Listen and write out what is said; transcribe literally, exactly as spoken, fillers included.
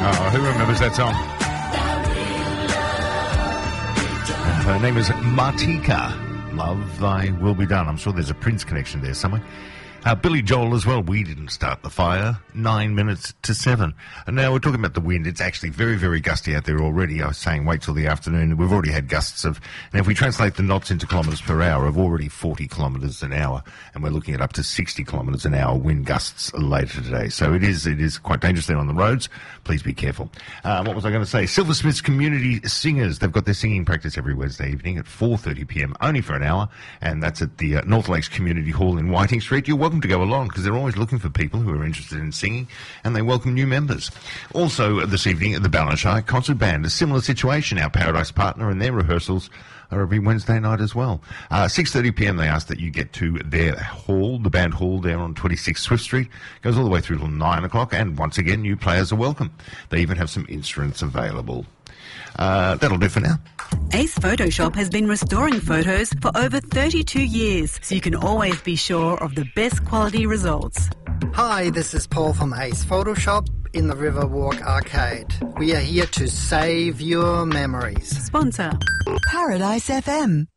Oh, who remembers that song? And her name is Martika. Love Thy Will Be Done. I'm sure there's a Prince connection there somewhere. Uh, Billy Joel as well. We didn't start the fire. Nine minutes to seven. And now we're talking about the wind. It's actually very, very gusty out there already. I was saying wait till the afternoon. We've already had gusts of, and if we translate the knots into kilometres per hour, of already forty kilometres an hour. And we're looking at up to sixty kilometres an hour wind gusts later today. So it is, it is quite dangerous there on the roads. Please be careful. Uh, what was I going to say? Silversmiths Community Singers. They've got their singing practice every Wednesday evening at four thirty p m, only for an hour. And that's at the uh, North Lakes Community Hall in Whiting Street. You're welcome to go along because they're always looking for people who are interested in singing, and they welcome new members. Also this evening at the Ballanshire Concert Band, a similar situation. Our Paradise partner and their rehearsals are every Wednesday night as well. Uh, six thirty p m they ask that you get to their hall, the band hall there on twenty-six Swift Street. Goes all the way through till nine o'clock, and once again, new players are welcome. They even have some instruments available. Uh, that'll do for now. Ace Photoshop has been restoring photos for over thirty-two years, so you can always be sure of the best quality results. Hi, this is Paul from Ace Photoshop in the Riverwalk Arcade. We are here to save your memories. Sponsor Paradise F M.